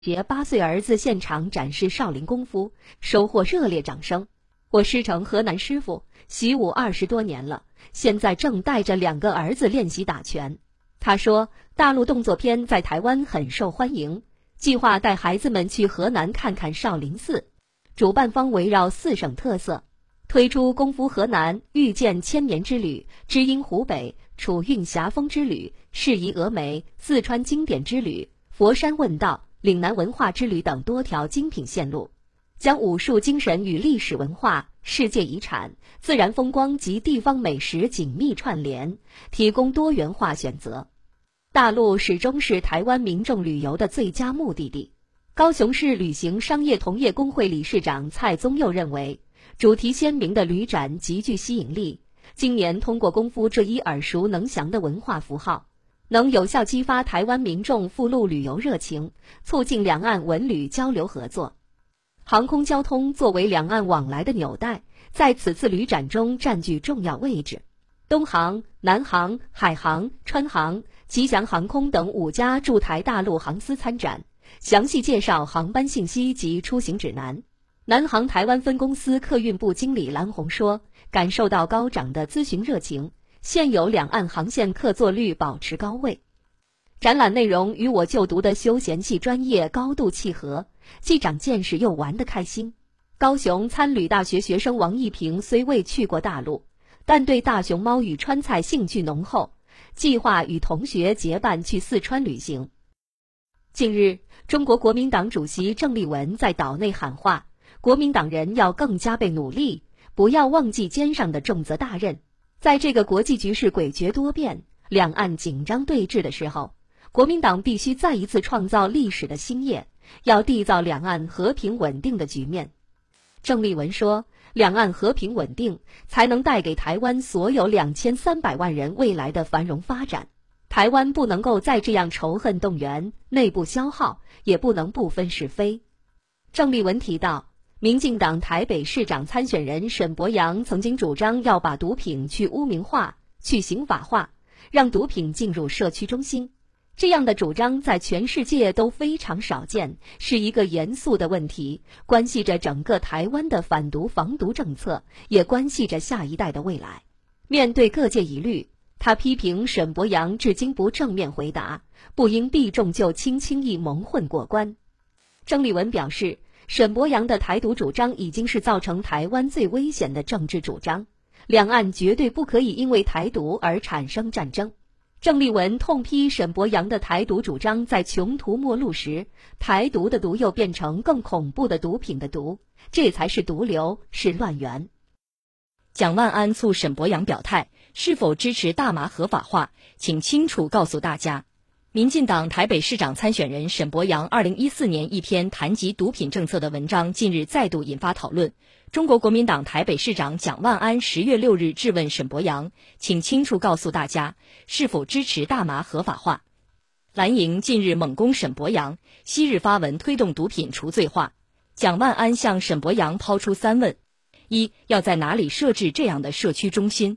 节8岁儿子现场展示少林功夫，收获热烈掌声。我师承河南师傅，习武20多年了，现在正带着2个儿子练习打拳。他说，大陆动作片在台湾很受欢迎，计划带孩子们去河南看看少林寺。主办方围绕4省特色，推出功夫河南、遇见千年之旅、知音湖北、楚韵霞风之旅、适宜峨眉、四川经典之旅、佛山问道、岭南文化之旅等多条精品线路，将武术精神与历史文化、世界遗产、自然风光及地方美食紧密串联，提供多元化选择。大陆始终是台湾民众旅游的最佳目的地。高雄市旅行商业同业工会理事长蔡宗佑认为，主题鲜明的旅展极具吸引力，今年通过功夫这一耳熟能详的文化符号，能有效激发台湾民众赴陆旅游热情，促进两岸文旅交流合作。航空交通作为两岸往来的纽带，在此次旅展中占据重要位置。东航、南航、海航、川航、吉祥航空等5家驻台大陆航司参展，详细介绍航班信息及出行指南。南航台湾分公司客运部经理蓝红说，感受到高涨的咨询热情，现有两岸航线客座率保持高位。展览内容与我就读的休闲系专业高度契合，既长见识又玩得开心。高雄参旅大学学生王一平虽未去过大陆，但对大熊猫与川菜兴趣浓厚，计划与同学结伴去四川旅行。近日，中国国民党主席郑丽文在岛内喊话，国民党人要更加倍努力，不要忘记肩上的重责大任。在这个国际局势诡谲多变、两岸紧张对峙的时候，国民党必须再一次创造历史的新业，要缔造两岸和平稳定的局面。郑丽文说，两岸和平稳定才能带给台湾所有2300万人未来的繁荣发展。台湾不能够再这样仇恨动员、内部消耗，也不能不分是非。郑丽文提到，民进党台北市长参选人沈伯洋曾经主张要把毒品去污名化、去刑法化，让毒品进入社区中心。这样的主张在全世界都非常少见，是一个严肃的问题，关系着整个台湾的反毒防毒政策，也关系着下一代的未来。面对各界疑虑，他批评沈伯洋至今不正面回答，不应避重就轻，轻易蒙混过关。郑丽文表示，沈伯洋的台独主张已经是造成台湾最危险的政治主张，两岸绝对不可以因为台独而产生战争。郑丽文痛批沈伯洋的台独主张在穷途末路时，台独的毒又变成更恐怖的毒品的毒，这才是毒瘤，是乱源。 蒋万安促沈伯洋表态，是否支持大麻合法化，请清楚告诉大家。民进党台北市长参选人沈伯洋2014年一篇谈及毒品政策的文章近日再度引发讨论。中国国民党台北市长蒋万安10月6日质问沈伯洋，请清楚告诉大家，是否支持大麻合法化。蓝营近日猛攻沈伯洋，昔日发文推动毒品除罪化。蒋万安向沈伯洋抛出3问：一，要在哪里设置这样的社区中心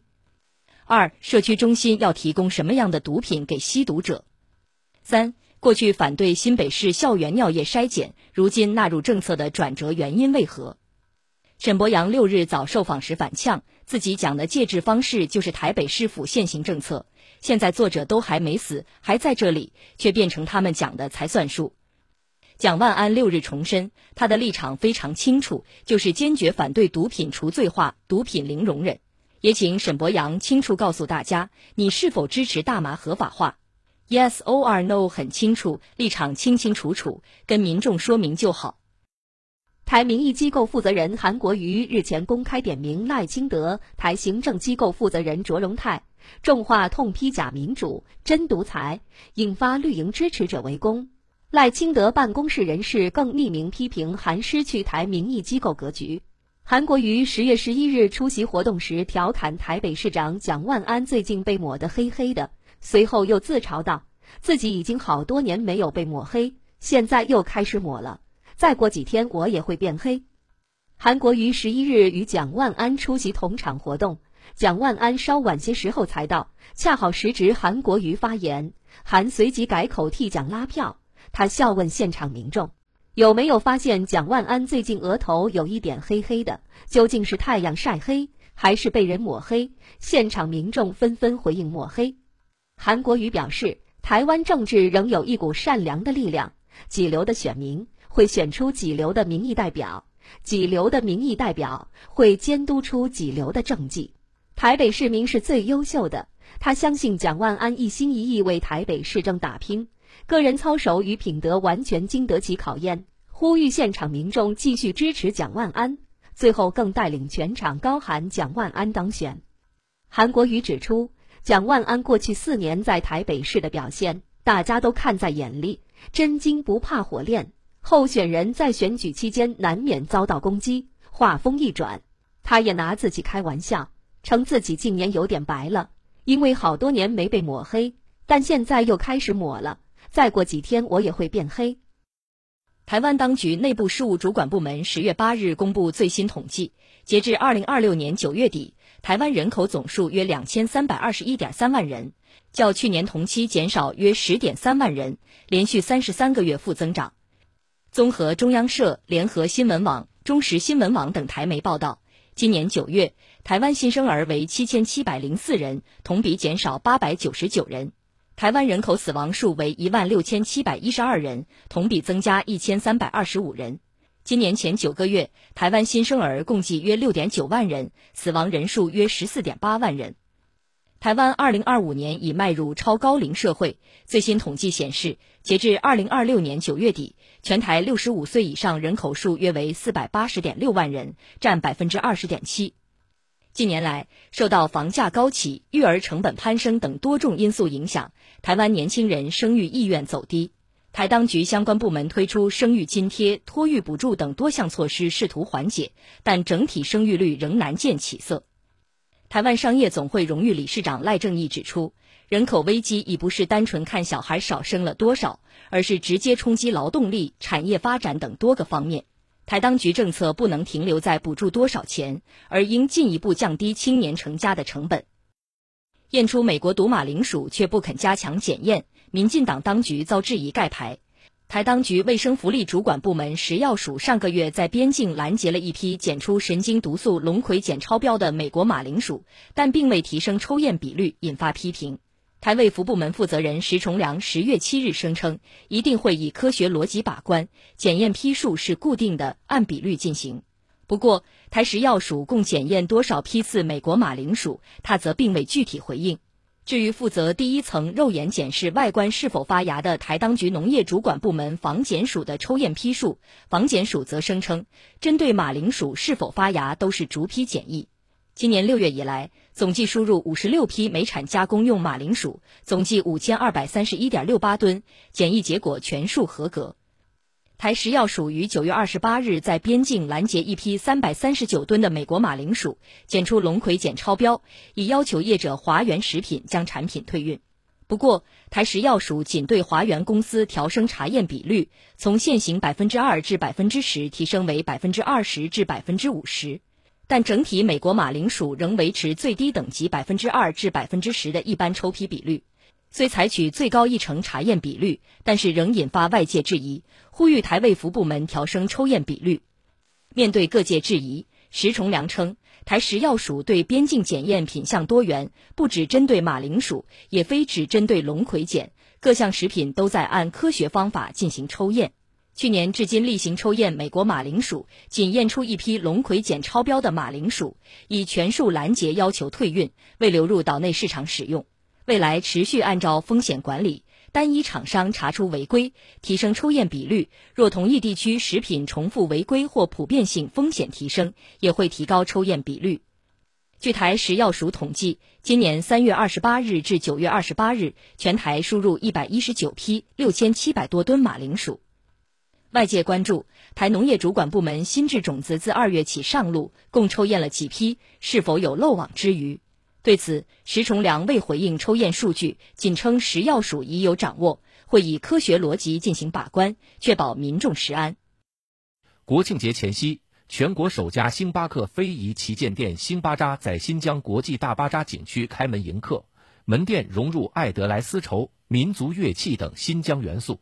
？2，社区中心要提供什么样的毒品给吸毒者？3，过去反对新北市校园尿液筛检，如今纳入政策的转折原因为何？沈伯洋6日早受访时反呛，自己讲的戒治方式就是台北市府现行政策，现在作者都还没死，还在这里，却变成他们讲的才算数。蒋万安6日重申，他的立场非常清楚，就是坚决反对毒品除罪化，毒品零容忍。也请沈伯洋清楚告诉大家，你是否支持大麻合法化？ Yes or no 很清楚，立场清清楚楚，跟民众说明就好。 台民意机构负责人韩国瑜日前公开点名赖清德，台行政机构负责人卓荣泰，重话痛批假民主、真独裁，引发绿营支持者围攻。赖清德办公室人士更匿名批评韩失去台民意机构格局。韩国瑜10月11日出席活动时调侃台北市长蒋万安最近被抹得黑黑的，随后又自嘲道，自己已经好多年没有被抹黑，现在又开始抹了，再过几天我也会变黑。韩国瑜11日与蒋万安出席同场活动，蒋万安稍晚些时候才到，恰好时值韩国瑜发言，韩随即改口替蒋拉票， 他笑问现场民众，有没有发现蒋万安最近额头有一点黑黑的，究竟是太阳晒黑，还是被人抹黑？现场民众纷纷回应抹黑。韩国瑜表示，台湾政治仍有一股善良的力量，几流的选民会选出几流的民意代表，几流的民意代表会监督出几流的政绩。台北市民是最优秀的，他相信蒋万安一心一意为台北市政打拼，个人操守与品德完全经得起考验，呼吁现场民众继续支持蒋万安，最后更带领全场高喊蒋万安当选。韩国瑜指出，蒋万安过去4年在台北市的表现，大家都看在眼里，真金不怕火炼。候选人在选举期间难免遭到攻击，话锋一转，他也拿自己开玩笑，称自己近年有点白了，因为好多年没被抹黑，但现在又开始抹了，再过几天我也会变黑。 台湾当局内部事务主管部门10月8日公布最新统计，截至2026年9月底，台湾人口总数约2321.3万人，较去年同期减少约10.3万人，连续33个月负增长。综合中央社、联合新闻网、中时新闻网等台媒报道，今年9月，台湾新生儿为7704人，同比减少899人。台湾人口死亡数为16712人，同比增加1325人。今年前9个月，台湾新生儿共计约6.9万人，死亡人数约14.8万人。台湾2025年已迈入超高龄社会，最新统计显示，截至2026年9月底，全台65岁以上人口数约为480.6万人，占 20.7%。近年来，受到房价高企、育儿成本攀升等多种因素影响，台湾年轻人生育意愿走低。台当局相关部门推出生育津贴、托育补助等多项措施，试图缓解，但整体生育率仍难见起色。台湾商业总会荣誉理事长赖正义指出，人口危机已不是单纯看小孩少生了多少，而是直接冲击劳动力、产业发展等多个方面。台当局政策不能停留在补助多少钱，而应进一步降低青年成家的成本。验出美国毒马铃薯却不肯加强检验，民进党当局遭质疑盖牌。台当局卫生福利主管部门食药署上个月在边境拦截了一批检出神经毒素龙葵碱超标的美国马铃薯，但并未提升抽验比率，引发批评。台卫福部门负责人石崇良10月7日声称，一定会以科学逻辑把关，检验批数是固定的，按比率进行。不过，台食药署共检验多少批次美国马铃薯，他则并未具体回应。至于负责第一层肉眼检视外观是否发芽的台当局农业主管部门防检署的抽验批数，防检署则声称，针对马铃薯是否发芽都是逐批检疫。今年6月以来，总计输入56批美产加工用马铃薯，总计5231.68吨，检疫结果全数合格。台食药署于9月28日在边境拦截一批339吨的美国马铃薯，检出龙葵碱超标，已要求业者华源食品将产品退运。不过，台食药署仅对华源公司调升查验比率，从现行2%至10%提升为20%至50%，但整体美国马铃薯仍维持最低等级2%至10%的一般抽批比率。虽采取最高1成查验比率，但是仍引发外界质疑，呼吁台卫福部门调升抽验比率。面对各界质疑，石崇良称，台食药署对边境检验品项多元，不只针对马铃薯，也非只针对龙葵碱，各项食品都在按科学方法进行抽验。去年至今例行抽验美国马铃薯，仅验出一批龙葵碱超标的马铃薯，已全数拦截要求退运，未流入岛内市场使用。未来持续按照风险管理，单一厂商查出违规，提升抽验比率，若同一地区食品重复违规或普遍性风险提升，也会提高抽验比率。据台食药署统计，今年3月28日至9月28日，全台输入119批6700多吨马铃薯。外界关注，台农业主管部门新制种子自2月起上路，共抽验了几批，是否有漏网之鱼？对此，石崇良未回应抽验数据，仅称食药署已有掌握，会以科学逻辑进行把关，确保民众食安。 国庆节前夕，全国首家星巴克非遗旗舰店星巴扎在新疆国际大巴扎景区开门迎客，门店融入爱德莱丝绸、民族乐器等新疆元素。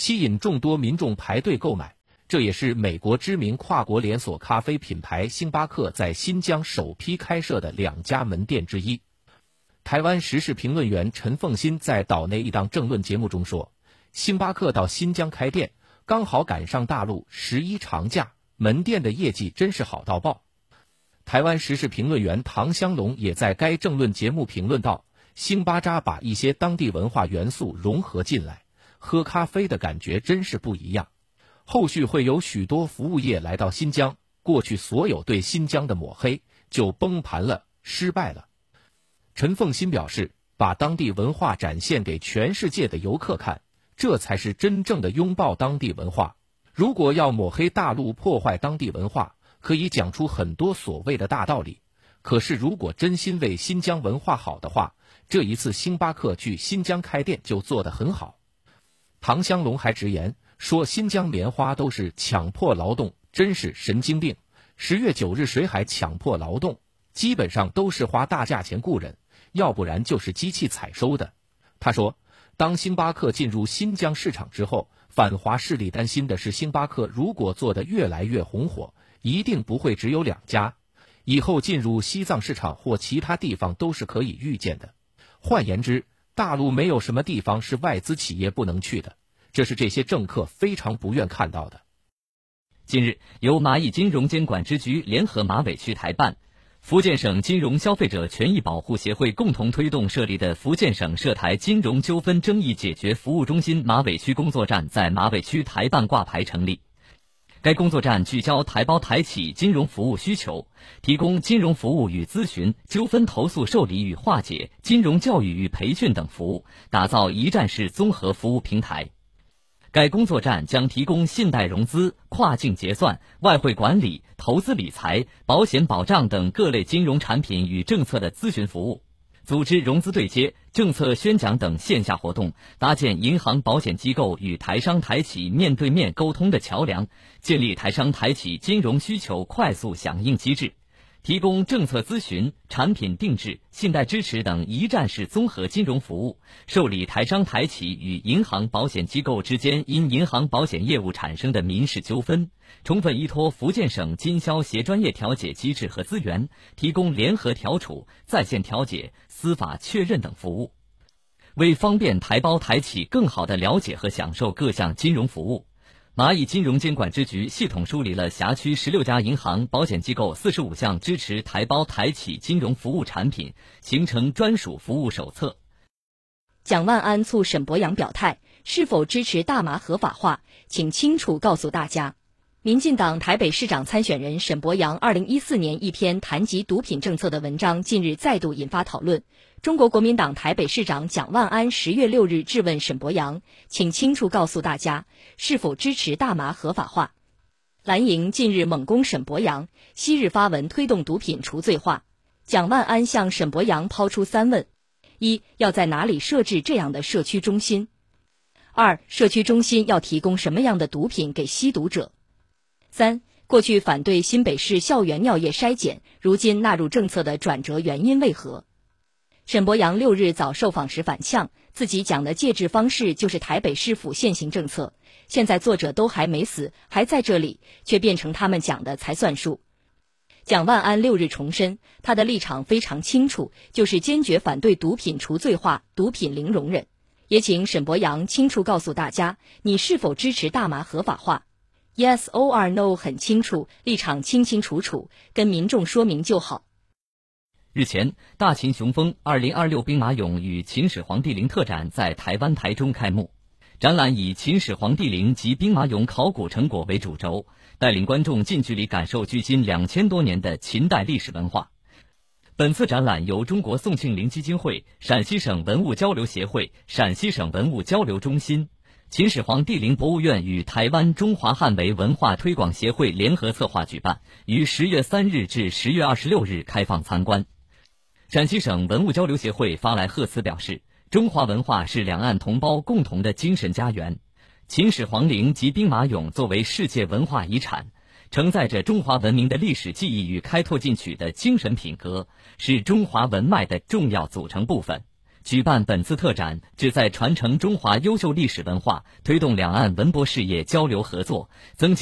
吸引众多民众排队购买。这也是美国知名跨国连锁咖啡品牌星巴克在新疆首批开设的2家门店之一。台湾时事评论员陈凤新在岛内一档政论节目中说，星巴克到新疆开店，刚好赶上大陆11长假，门店的业绩真是好到爆。台湾时事评论员唐香龙也在该政论节目评论道，星巴扎把一些当地文化元素融合进来，喝咖啡的感觉真是不一样。后续会有许多服务业来到新疆，过去所有对新疆的抹黑就崩盘了，失败了。陈凤新表示，把当地文化展现给全世界的游客看，这才是真正的拥抱当地文化。如果要抹黑大陆破坏当地文化，可以讲出很多所谓的大道理，可是如果真心为新疆文化好的话，这一次星巴克去新疆开店就做得很好。唐香龙还直言说，新疆棉花都是强迫劳动，真是神经病。10月9日谁还强迫劳动？基本上都是花大价钱雇人，要不然就是机器采收的。他说，当星巴克进入新疆市场之后，反华势力担心的是，星巴克如果做得越来越红火，一定不会只有2家，以后进入西藏市场或其他地方都是可以预见的。换言之，大陆没有什么地方是外资企业不能去的，这是这些政客非常不愿看到的。 近日，由蚂蚁金融监管支局联合马尾区台办、福建省金融消费者权益保护协会共同推动设立的福建省涉台金融纠纷争议解决服务中心马尾区工作站在马尾区台办挂牌成立。该工作站聚焦台胞台企金融服务需求，提供金融服务与咨询、纠纷投诉受理与化解、金融教育与培训等服务，打造一站式综合服务平台。该工作站将提供信贷融资、跨境结算、外汇管理、投资理财、保险保障等各类金融产品与政策的咨询服务，组织融资对接、政策宣讲等线下活动，搭建银行保险机构与台商台企面对面沟通的桥梁，建立台商台企金融需求快速响应机制，提供政策咨询、产品定制、信贷支持等一站式综合金融服务，受理台商台企与银行保险机构之间因银行保险业务产生的民事纠纷，充分依托福建省经销协专业调解机制和资源，提供联合调处、在线调解、司法确认等服务。为方便台胞台企更好地了解和享受各项金融服务，蚂蚁金融监管支局系统梳理了辖区16家银行、保险机构45项支持台胞台企金融服务产品，形成专属服务手册。 蒋万安促沈博阳表态，是否支持大麻合法化，请清楚告诉大家。民进党台北市长参选人沈博阳2014年一篇谈及毒品政策的文章近日再度引发讨论。中国国民党台北市长蒋万安10月6日质问沈博阳，请清楚告诉大家，是否支持大麻合法化。蓝营近日猛攻沈博阳，昔日发文推动毒品除罪化。蒋万安向沈博阳抛出3问：一，要在哪里设置这样的社区中心？2，社区中心要提供什么样的毒品给吸毒者？3，过去反对新北市校园尿液筛检，如今纳入政策的转折原因为何？沈博阳6日早受访时反呛，自己讲的戒治方式就是台北市府现行政策，现在作者都还没死，还在这里，却变成他们讲的才算数。蒋万安6日重申，他的立场非常清楚，就是坚决反对毒品除罪化，毒品零容忍。也请沈博阳清楚告诉大家，你是否支持大麻合法化？ Yes or no 很清楚，立场清清楚楚，跟民众说明就好。 日前，大秦雄风2026兵马俑与秦始皇帝陵特展在台湾台中开幕。展览以秦始皇帝陵及兵马俑考古成果为主轴，带领观众近距离感受距今2000多年的秦代历史文化。本次展览由中国宋庆龄基金会、陕西省文物交流协会、陕西省文物交流中心、秦始皇帝陵博物院与台湾中华汉维文化推广协会联合策划举办，于10月3日至10月26日开放参观。陕西省文物交流协会发来贺词表示，中华文化是两岸同胞共同的精神家园。秦始皇陵及兵马俑作为世界文化遗产，承载着中华文明的历史记忆与开拓进取的精神品格，是中华文脉的重要组成部分。 举办本次特展，旨在传承中华优秀历史文化，推动两岸文博事业交流合作，增进